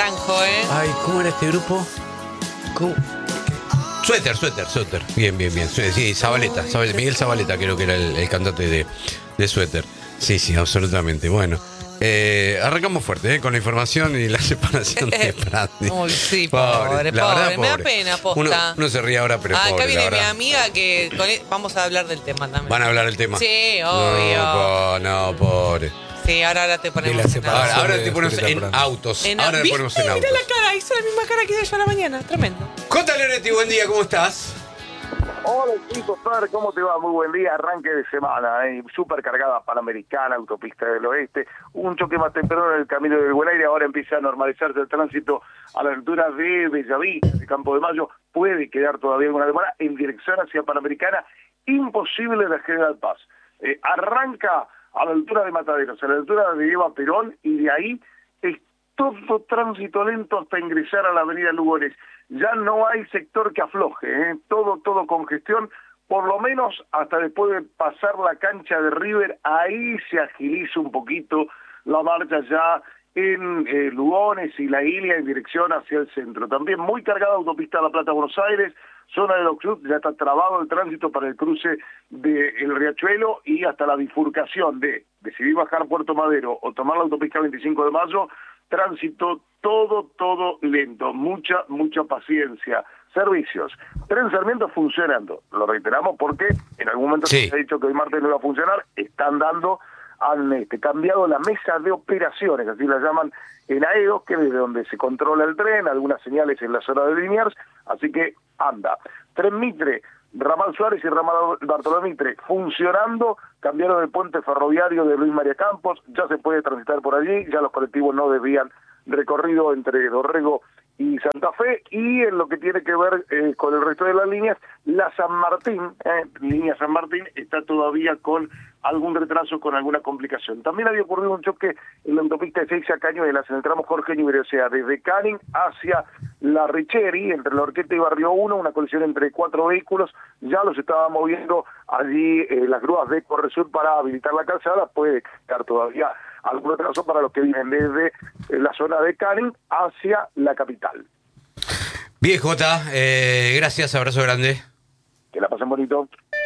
naranjo, ¿eh? Ay, ¿cómo era este grupo? ¿Cómo? Suéter. Bien. Sí, Zabaleta. Miguel Zabaleta creo que era el cantante de Suéter. Sí, absolutamente. Bueno, arrancamos fuerte, con la información y la separación de Prandi. Uy, sí, pobre. Me da pena, posta. Uno se ríe ahora, pero pobre, acá viene la mi verdad. amiga que vamos a hablar del tema también. ¿Van a hablar del tema? Sí, obvio. No, pobre. Sí, ahora te ponemos en autos. Ahora te ponemos en autos. Ahora te ponemos en autos. Mira la cara, hizo la misma cara que hice yo a la mañana. Tremendo. J. Leonetti, buen día, ¿cómo estás? Hola chicos, ¿cómo te va? Muy buen día, arranque de semana, súper cargada Panamericana, Autopista del Oeste, un choque más temprano en el Camino del Buen Aire, ahora empieza a normalizarse el tránsito a la altura de Bellavista, de Campo de Mayo, puede quedar todavía alguna demora en dirección hacia Panamericana, imposible la General Paz, arranca a la altura de Mataderos, a la altura de Eva Perón, y de ahí es todo tránsito lento hasta ingresar a la avenida Lugones. Ya no hay sector que afloje, todo congestión, por lo menos hasta después de pasar la cancha de River, ahí se agiliza un poquito la marcha ya en Lugones y La Ilia en dirección hacia el centro. También muy cargada Autopista La Plata-Buenos Aires, zona de Oxud, ya está trabado el tránsito para el cruce del Riachuelo y hasta la bifurcación de decidir bajar Puerto Madero o tomar la Autopista 25 de Mayo, tránsito todo lento, mucha paciencia. Servicios, Tren Sarmiento funcionando, lo reiteramos porque en algún momento se ha dicho que hoy martes no iba a funcionar, han cambiado la mesa de operaciones, así la llaman en AEDO, que es desde donde se controla el tren, algunas señales en la zona de Liniers, así que anda. Tren Mitre, Ramal Suárez y Ramal Bartolomé Mitre funcionando, cambiaron el puente ferroviario de Luis María Campos, ya se puede transitar por allí, ya los colectivos no desvían recorrido entre Dorrego y Santa Fe, y en lo que tiene que ver con el resto de las líneas, la San Martín, línea San Martín, está todavía con algún retraso, con alguna complicación. También había ocurrido un choque en la autopista de Seiza Cañuelas, en el tramo Jorge Newbery, o sea, desde Canning hacia la Richeri, entre la Orqueta y Barrio 1, una colisión entre 4 vehículos, ya los estaba moviendo allí las grúas de Corresur para habilitar la calzada, puede quedar todavía algún retraso para los que vienen desde la zona de Canning hacia la capital. Bien, Jota, gracias, abrazo grande. Que la pasen bonito.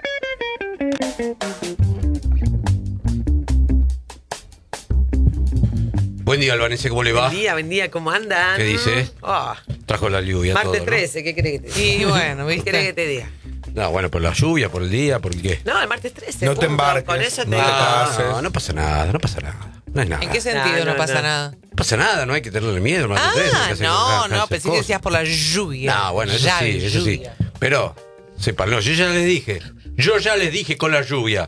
Buen día, Albanese, ¿cómo le va? Buen día, ¿cómo andan? ¿Qué dice? Trajo la lluvia. Martes todo, 13, ¿qué crees que te diga? Y bueno, ¿qué crees que te diga? No, bueno, por la lluvia, por el día, por el qué. No, el martes 13. No te embarques. Con eso te No digo. te cases. No pasa nada. No es nada. ¿En qué sentido no pasa nada? No pasa nada, no hay que tenerle miedo. Hermano, No, pensé que decías por la lluvia. No, bueno, eso sí. Pero, sépanlo, yo ya les dije con la lluvia.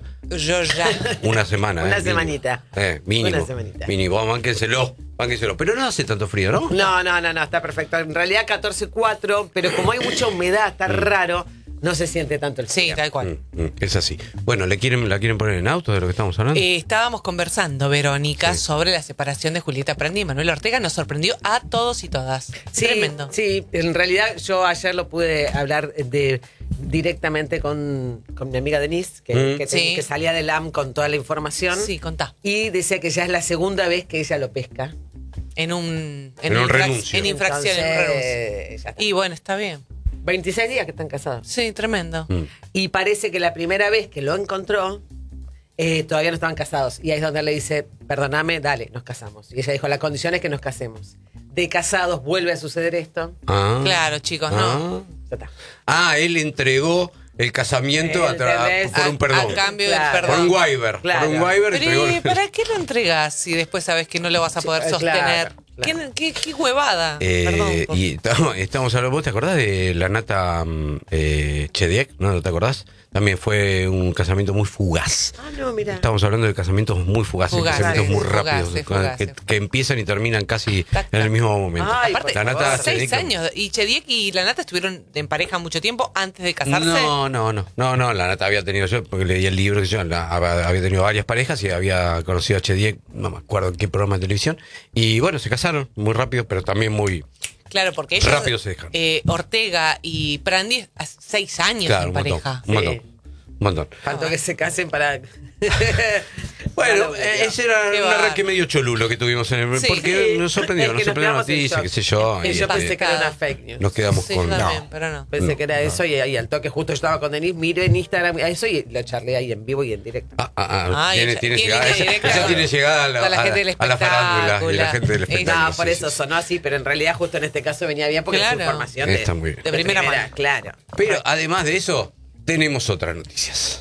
Una semana. Una semanita. Mínimo. Una semanita. Mínimo, bánquenselo. Pero no hace tanto frío, ¿no? No, está perfecto. En realidad 14.4, pero como hay mucha humedad, está raro, no se siente tanto el frío. Sí, tal cual. Es así. Bueno, ¿la quieren poner en auto de lo que estamos hablando? Estábamos conversando, Verónica, sobre la separación de Julieta Prandi y Manuel Ortega. Nos sorprendió a todos y todas. Tremendo. Sí, en realidad yo ayer lo pude hablar directamente con mi amiga Denise, que salía del AM con toda la información. Sí, contá. Y decía que ya es la segunda vez que ella lo pesca. En un renuncio. En infracción, en renuncio. Y bueno, está bien. 26 días que están casados. Sí, tremendo. Y parece que la primera vez que lo encontró, todavía no estaban casados. Y ahí es donde le dice, perdóname, dale, nos casamos. Y ella dijo, la condición es que nos casemos. De casados vuelve a suceder esto. Claro, chicos, no. Ya está. Él entregó el casamiento por un perdón. A cambio del perdón. Por un waiver. Claro. Por un waiver. Pero ¿para qué lo entregas si después sabes que no lo vas a poder sostener? Claro. ¿Qué huevada? Perdón. Y estamos hablando, ¿vos te acordás de la Nata Chediek? ¿No te acordás? También fue un casamiento muy fugaz. No, mira. Estamos hablando de casamientos muy fugaces, casamientos muy rápidos, que empiezan y terminan casi en el mismo momento. Aparte, la Nata 6 años. ¿Y Chediek y la Nata estuvieron en pareja mucho tiempo antes de casarse? No, la Nata había tenido, yo porque leí el libro, había tenido varias parejas y había conocido a Chediek, no me acuerdo en qué programa de televisión, y bueno, se casaron muy rápido, pero también muy... Claro, porque ellos, rápido se dejan. Ortega y Prandi, hace 6 años en pareja. Un montón. Faltó que se casen para... Bueno, ese era un arranque medio cholulo que tuvimos en el... porque nos sorprendió la noticia, qué sé yo. Yo pensé que era una fake news. Nos quedamos con... También, pero no. Pensé que era eso y al toque justo estaba con Denise, miro en Instagram a eso y lo charlé ahí en vivo y en directo. Tiene llegada. Ella tiene llegada a la farándula y la gente del espectáculo. No, por eso sonó así, pero en realidad justo en este caso venía bien porque es información de primera mano. Claro. Pero además de eso, tenemos otras noticias.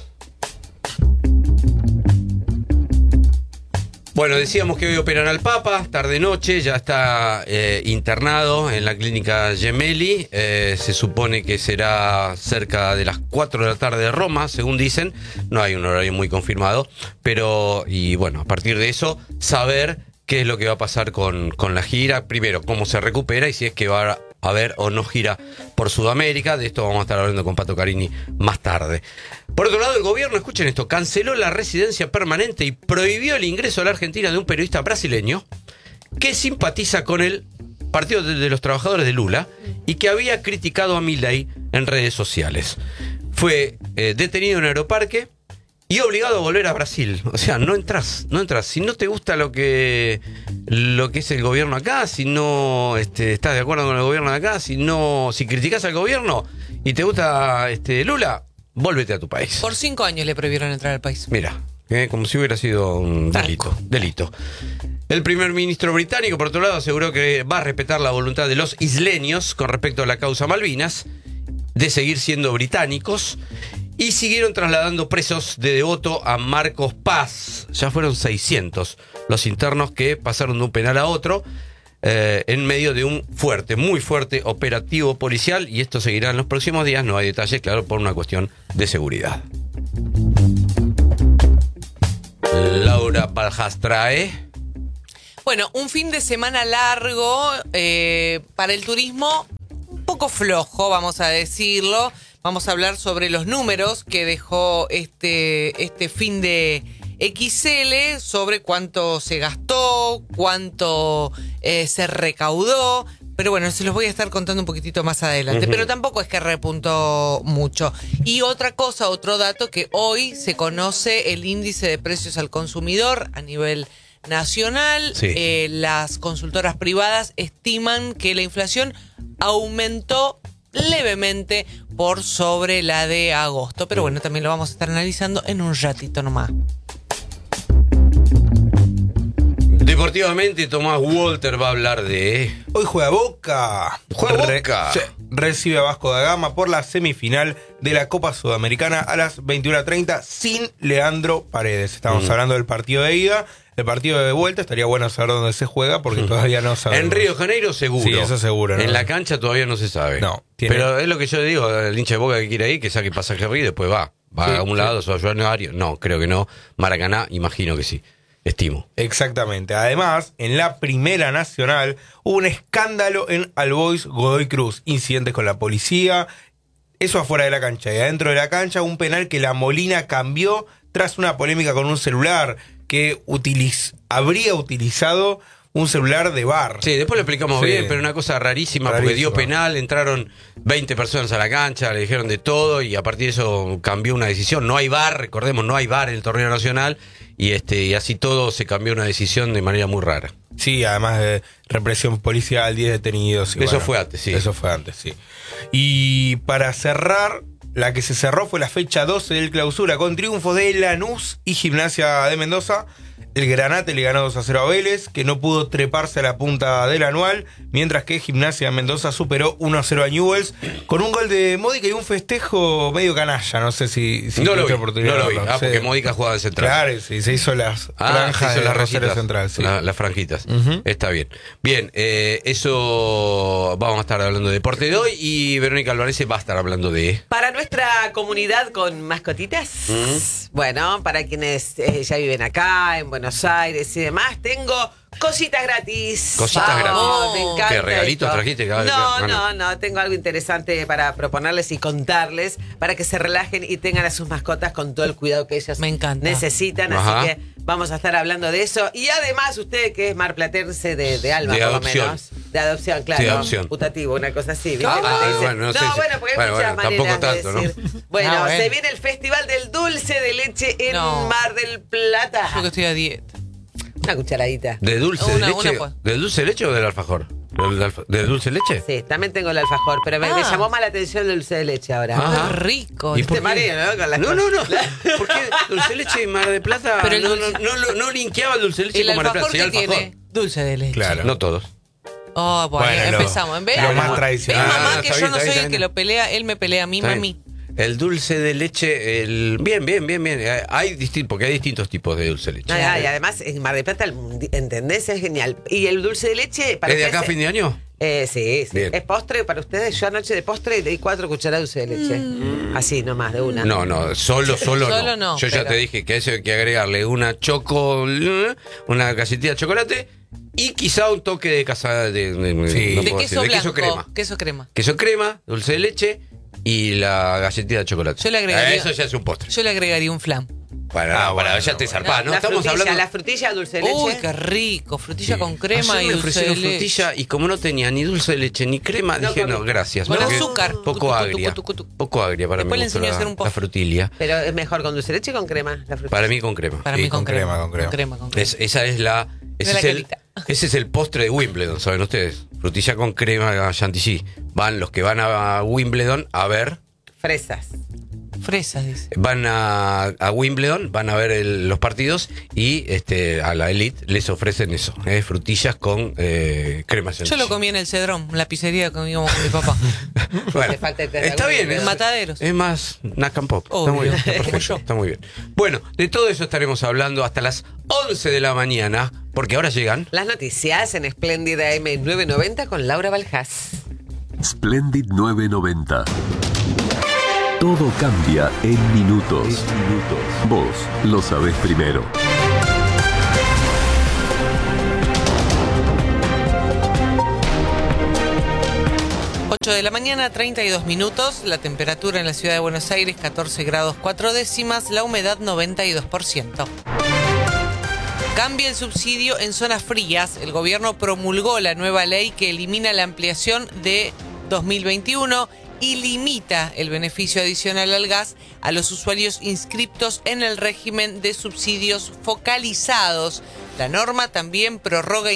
Bueno, decíamos que hoy operan al Papa, tarde-noche, ya está internado en la clínica Gemelli. Se supone que será cerca de las 4 de la tarde de Roma, según dicen. No hay un horario muy confirmado, pero, y bueno, a partir de eso, saber qué es lo que va a pasar con la gira. Primero, cómo se recupera y si es que va a haber o no gira por Sudamérica. De esto vamos a estar hablando con Pato Carini más tarde. Por otro lado, el gobierno, escuchen esto, canceló la residencia permanente y prohibió el ingreso a la Argentina de un periodista brasileño que simpatiza con el Partido de los Trabajadores de Lula y que había criticado a Milei en redes sociales. Fue detenido en un aeroparque y obligado a volver a Brasil. O sea, no entras. Si no te gusta lo que es el gobierno acá, si no estás de acuerdo con el gobierno de acá, si criticas al gobierno y te gusta Lula, vólvete a tu país. Por 5 años le prohibieron entrar al país. Mira, como si hubiera sido un delito. El primer ministro británico, por otro lado, aseguró que va a respetar la voluntad de los isleños con respecto a la causa Malvinas, de seguir siendo británicos. Y siguieron trasladando presos de Devoto a Marcos Paz. Ya fueron 600 los internos que pasaron de un penal a otro en medio de un muy fuerte operativo policial. Y esto seguirá en los próximos días. No hay detalles, claro, por una cuestión de seguridad. Laura Paljas trae... Bueno, un fin de semana largo para el turismo, un poco flojo, vamos a decirlo. Vamos a hablar sobre los números que dejó este fin de XL, sobre cuánto se gastó, cuánto se recaudó. Pero bueno, se los voy a estar contando un poquitito más adelante. Pero tampoco es que repuntó mucho. Y otra cosa, otro dato, que hoy se conoce el índice de precios al consumidor a nivel nacional. Sí. Las consultoras privadas estiman que la inflación aumentó levemente por sobre la de agosto. Pero bueno, también lo vamos a estar analizando en un ratito nomás. Deportivamente, Tomás Walter va a hablar de... Hoy juega Boca. Recibe a Vasco da Gama por la semifinal de la Copa Sudamericana a las 21:30 sin Leandro Paredes. Estamos hablando del partido de ida. El partido de vuelta estaría bueno saber dónde se juega porque todavía no sabemos. En Río de Janeiro seguro. Sí, eso seguro, ¿no? En la cancha todavía no se sabe. No. Pero es lo que yo digo, el hincha de Boca que quiere ir, que saque pasaje y después va a un lado, se va a ayudar a Ario. No, creo que no. Maracaná, imagino que sí. Estimo. Exactamente. Además, en la Primera Nacional hubo un escándalo en Albois Godoy Cruz. Incidentes con la policía. Eso afuera de la cancha. Y adentro de la cancha, un penal que la Molina cambió tras una polémica con un celular que habría utilizado un celular de VAR. Sí, después lo explicamos bien, pero una cosa rarísima, porque dio penal, entraron 20 personas a la cancha, le dijeron de todo y a partir de eso cambió una decisión. No hay VAR, recordemos, no hay VAR en el torneo nacional y así todo se cambió una decisión de manera muy rara. Sí, además de represión policial, 10 detenidos. Eso fue antes, sí. Eso fue antes, sí. Y para cerrar, la que se cerró fue la fecha 12 del clausura con triunfo de Lanús y Gimnasia de Mendoza. El Granate le ganó 2-0 a Vélez, que no pudo treparse a la punta del anual, mientras que Gimnasia de Mendoza superó 1-0 a Newell's con un gol de Módica y un festejo medio canalla. No sé si no lo vi, oportunidad. No lo vi. Porque Módica jugaba de central. Claro, sí, se hizo las franjas de Rosario Central. Sí. Las franjitas. Está bien. Bien, eso vamos a estar hablando de deporte de hoy y Verónica Alvarez va a estar hablando de... Para nuestra comunidad con mascotitas, bueno, para quienes ya viven acá, en Buenos Aires y demás, tengo Cositas gratis. Cositas gratis. Me encanta. ¿Qué regalitos esto. trajiste? No. Tengo algo interesante para proponerles y contarles para que se relajen y tengan a sus mascotas con todo el cuidado que ellas necesitan. Ajá. Así que vamos a estar hablando de eso. Y además, usted que es marplatense de Alma, de por adopción. lo menos. De adopción, claro. De adopción. Putativo, una cosa así. ¿viste? Bueno, Porque hay muchas maneras tanto, de decir. ¿no? Bueno, se viene el Festival del Dulce de Leche en Mar del Plata. Yo que estoy a dieta. Una cucharadita. ¿De dulce de leche? pues. ¿Del dulce de leche o del alfajor? ¿De dulce de leche? Sí, también tengo el alfajor, pero me llamó más la atención el dulce de leche ahora. Ajá. Qué rico. ¿Y por Te qué? mareo, ¿no? Con las No. cosas. ¿Por qué dulce de leche y Mar de Plata? Pero el no linkeaba el dulce de leche ¿El con Mar de Plata. alfajor Sí, que tiene? Dulce de leche. Claro. No todos. Oh, bueno, empezamos. Lo más tradicional. Ve, mamá, Ah, que está yo bien, no está soy bien, el que está lo pelea, él me pelea a mí, Está mami. bien. El dulce de leche, bien. Porque hay distintos tipos de dulce de leche. Y además, en Mar del Plata, ¿entendés? Es genial. ¿Y el dulce de leche? Para ¿Es de acá a ustedes, fin de año? Sí. Bien. ¿Es postre para ustedes? Yo anoche de postre le di 4 cucharadas de dulce de leche. Así nomás, de una. No, solo no, Yo ya pero- te dije que a eso hay que agregarle una galletita de chocolate y quizá un toque de Sí. De puedo queso decir, blanco. crema. Queso crema. Queso crema, dulce de leche y la galletita de chocolate. Yo le agregaría- Eso ya es un postre. Yo le agregaría un flan. Para ya te zarpás, ¿no? Estamos hablando. La frutilla, dulce de leche. Uy, qué rico. Frutilla con crema Ayer y me dulce de ofrecieron leche. frutilla y como no tenía ni dulce de leche ni crema, No dije comí. no, gracias. Con porque azúcar. Poco agria. Tucu. Poco agria para Después mí. le enseño a hacer un la postre. frutilla. Pero es mejor con dulce de leche o con crema, la frutilla. Para mí con crema. Para Sí. mí con crema. con crema. Con crema. Esa es la. Mira la carita. Ese es el postre de Wimbledon, ¿saben ustedes? Frutilla con crema chantilly. Van los que van a Wimbledon a ver. Fresas. Fresas, dice. Van a Wimbledon, van a ver los partidos y a la elite les ofrecen eso, frutillas con crema chantilly. Yo lo comí en el Cedrón, en la pizzería que comíamos con mi papá. Bueno, Le falta el está bien. en Mataderos. Es más Nack and Pop. Está Obvio, muy bien, está como perfecto, yo. está muy bien. Bueno, de todo eso estaremos hablando hasta las 11 de la mañana, porque ahora llegan. Las noticias en Espléndida M990 con Laura Baljás. Splendid 990. Todo cambia en minutos. Vos lo sabés primero. De la mañana, 32 minutos, la temperatura en la ciudad de Buenos Aires 14 grados 4 décimas, la humedad 92%. Cambia el subsidio en zonas frías. El gobierno promulgó la nueva ley que elimina la ampliación de 2021 y limita el beneficio adicional al gas a los usuarios inscriptos en el régimen de subsidios focalizados. La norma también prorroga